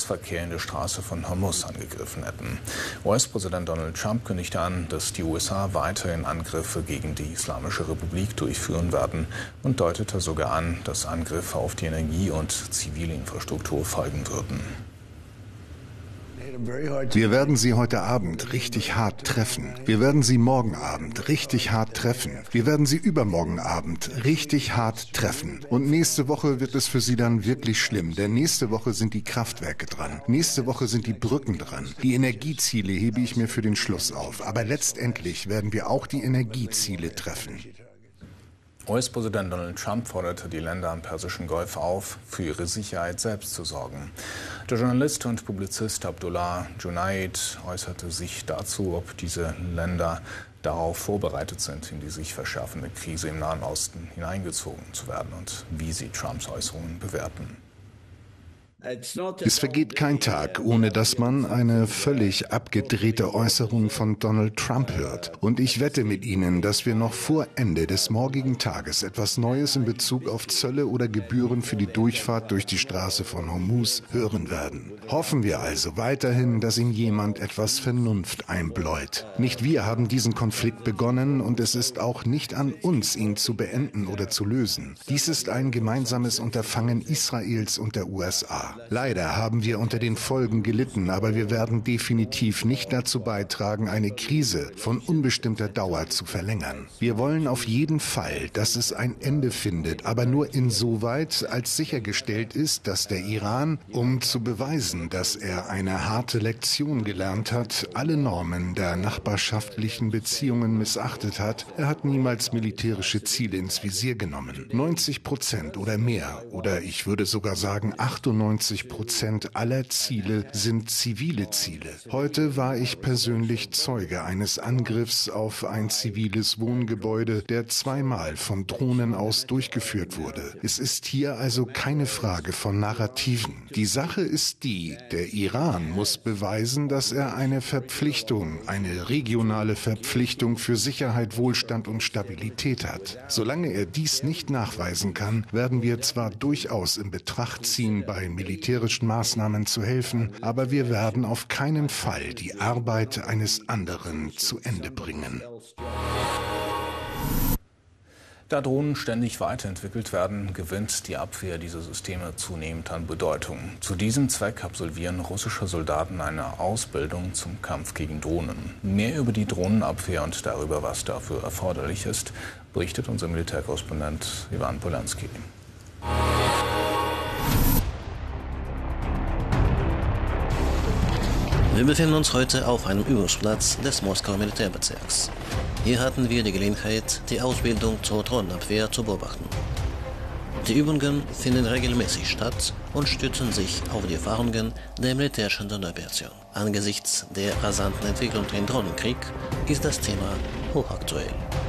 Schiffsverkehr in der Straße von Hormuz angegriffen hätten. US-Präsident Donald Trump kündigte an, dass die USA weiterhin Angriffe gegen die Islamische Republik durchführen werden und deutete sogar an, dass Angriffe auf die Energie- und Zivilinfrastruktur folgen würden. Wir werden sie heute Abend richtig hart treffen. Wir werden sie morgen Abend richtig hart treffen. Wir werden sie übermorgen Abend richtig hart treffen. Und nächste Woche wird es für sie dann wirklich schlimm, denn nächste Woche sind die Kraftwerke dran. Nächste Woche sind die Brücken dran. Die Energieziele hebe ich mir für den Schluss auf. Aber letztendlich werden wir auch die Energieziele treffen. US-Präsident Donald Trump forderte die Länder am Persischen Golf auf, für ihre Sicherheit selbst zu sorgen. Der Journalist und Publizist Abdullah Junaid äußerte sich dazu, ob diese Länder darauf vorbereitet sind, in die sich verschärfende Krise im Nahen Osten hineingezogen zu werden und wie sie Trumps Äußerungen bewerten. Es vergeht kein Tag, ohne dass man eine völlig abgedrehte Äußerung von Donald Trump hört. Und ich wette mit Ihnen, dass wir noch vor Ende des morgigen Tages etwas Neues in Bezug auf Zölle oder Gebühren für die Durchfahrt durch die Straße von Hormuz hören werden. Hoffen wir also weiterhin, dass ihm jemand etwas Vernunft einbläut. Nicht wir haben diesen Konflikt begonnen und es ist auch nicht an uns, ihn zu beenden oder zu lösen. Dies ist ein gemeinsames Unterfangen Israels und der USA. Leider haben wir unter den Folgen gelitten, aber wir werden definitiv nicht dazu beitragen, eine Krise von unbestimmter Dauer zu verlängern. Wir wollen auf jeden Fall, dass es ein Ende findet, aber nur insoweit, als sichergestellt ist, dass der Iran, um zu beweisen, dass er eine harte Lektion gelernt hat, alle Normen der nachbarschaftlichen Beziehungen missachtet hat, er hat niemals militärische Ziele ins Visier genommen. 90% oder mehr, oder ich würde sogar sagen 98% aller Ziele sind zivile Ziele. Heute war ich persönlich Zeuge eines Angriffs auf ein ziviles Wohngebäude, der zweimal von Drohnen aus durchgeführt wurde. Es ist hier also keine Frage von Narrativen. Die Sache ist die, der Iran muss beweisen, dass er eine Verpflichtung, eine regionale Verpflichtung für Sicherheit, Wohlstand und Stabilität hat. Solange er dies nicht nachweisen kann, werden wir zwar durchaus in Betracht ziehen, bei militärischen Maßnahmen zu helfen, aber wir werden auf keinen Fall die Arbeit eines anderen zu Ende bringen. Da Drohnen ständig weiterentwickelt werden, gewinnt die Abwehr dieser Systeme zunehmend an Bedeutung. Zu diesem Zweck absolvieren russische Soldaten eine Ausbildung zum Kampf gegen Drohnen. Mehr über die Drohnenabwehr und darüber, was dafür erforderlich ist, berichtet unser Militärkorrespondent Ivan Polanski. Wir befinden uns heute auf einem Übungsplatz des Moskauer Militärbezirks. Hier hatten wir die Gelegenheit, die Ausbildung zur Drohnenabwehr zu beobachten. Die Übungen finden regelmäßig statt und stützen sich auf die Erfahrungen der militärischen Sonderoperation. Angesichts der rasanten Entwicklung im Drohnenkrieg ist das Thema hochaktuell.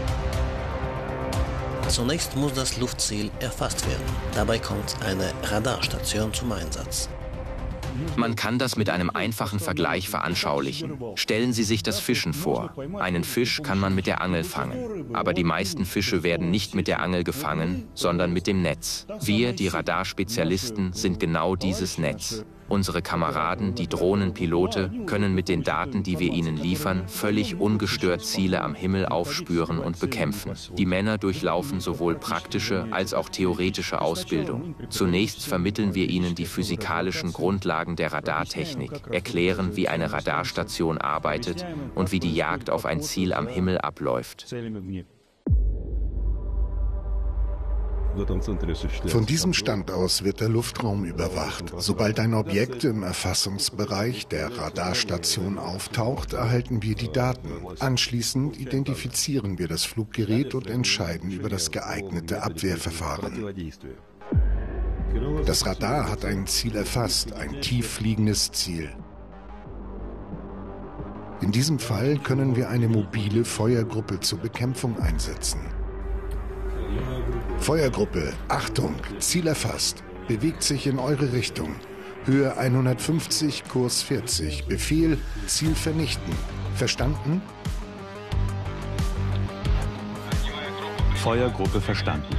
Zunächst muss das Luftziel erfasst werden. Dabei kommt eine Radarstation zum Einsatz. Man kann das mit einem einfachen Vergleich veranschaulichen. Stellen Sie sich das Fischen vor. Einen Fisch kann man mit der Angel fangen. Aber die meisten Fische werden nicht mit der Angel gefangen, sondern mit dem Netz. Wir, die Radarspezialisten, sind genau dieses Netz. Unsere Kameraden, die Drohnenpilote, können mit den Daten, die wir ihnen liefern, völlig ungestört Ziele am Himmel aufspüren und bekämpfen. Die Männer durchlaufen sowohl praktische als auch theoretische Ausbildung. Zunächst vermitteln wir ihnen die physikalischen Grundlagen der Radartechnik, erklären, wie eine Radarstation arbeitet und wie die Jagd auf ein Ziel am Himmel abläuft. Von diesem Stand aus wird der Luftraum überwacht. Sobald ein Objekt im Erfassungsbereich der Radarstation auftaucht, erhalten wir die Daten. Anschließend identifizieren wir das Fluggerät und entscheiden über das geeignete Abwehrverfahren. Das Radar hat ein Ziel erfasst, ein tief fliegendes Ziel. In diesem Fall können wir eine mobile Feuergruppe zur Bekämpfung einsetzen. Feuergruppe, Achtung, Ziel erfasst, bewegt sich in eure Richtung. Höhe 150, Kurs 40. Befehl, Ziel vernichten. Verstanden? Feuergruppe verstanden.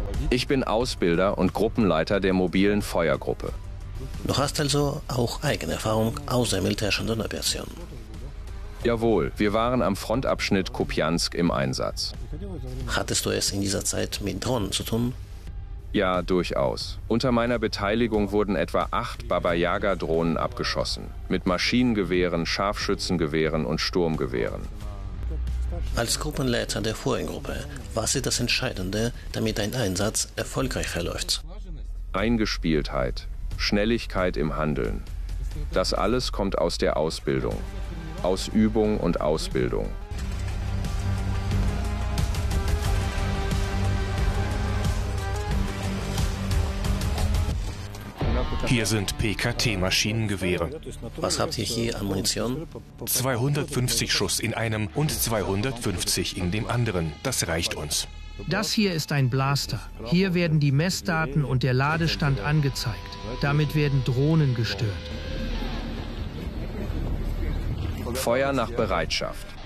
Ich bin Ausbilder und Gruppenleiter der mobilen Feuergruppe. Du hast also auch eigene Erfahrung aus der militärischen Drohnenoperation. Jawohl, wir waren am Frontabschnitt Kupiansk im Einsatz. Hattest du es in dieser Zeit mit Drohnen zu tun? Ja, durchaus. Unter meiner Beteiligung wurden etwa 8 Baba-Yaga-Drohnen abgeschossen. Mit Maschinengewehren, Scharfschützengewehren und Sturmgewehren. Als Gruppenleiter der Feuergruppe, was ist das Entscheidende, damit ein Einsatz erfolgreich verläuft? Eingespieltheit, Schnelligkeit im Handeln. Das alles kommt aus der Ausbildung. Aus Übung und Ausbildung. Hier sind PKT-Maschinengewehre. Was habt ihr hier an Munition? 250 Schuss in einem und 250 in dem anderen. Das reicht uns. Das hier ist ein Blaster. Hier werden die Messdaten und der Ladestand angezeigt. Damit werden Drohnen gestört. Feuer nach Bereitschaft.